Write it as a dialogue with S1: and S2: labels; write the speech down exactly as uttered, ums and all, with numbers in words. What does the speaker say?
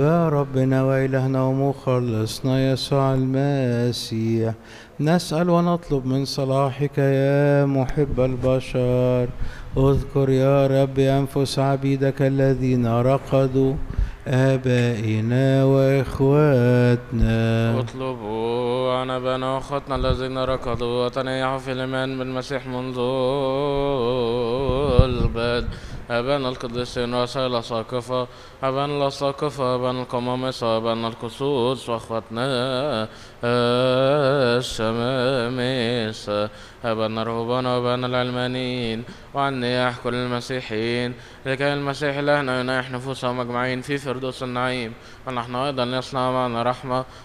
S1: يا ربنا وإلهنا ومخلصنا يسوع المسيح، نسأل ونطلب من صلاحك يا محب البشر. اذكر يا رب أنفس عبيدك الذين رقدوا، آبائنا وإخواتنا.
S2: اطلبوا عن أبانا وأخواتنا الذين ركضوا وتنيحوا في الإيمان بالمسيح منذ البدء، أبانا القديسين رؤساء الأساقفة، أبانا الأساقفة، أبانا القمامسة، أبانا القسوس، وأخواتنا الشمامسة، أبانا الرهبان وأبانا العلمانيين، وعن نياح كل المسيحيين، لكي المسيح إلهنا ينيح نفوسهم أجمعين في فردوس النعيم، ونحن أيضا يصنع معنا رحمة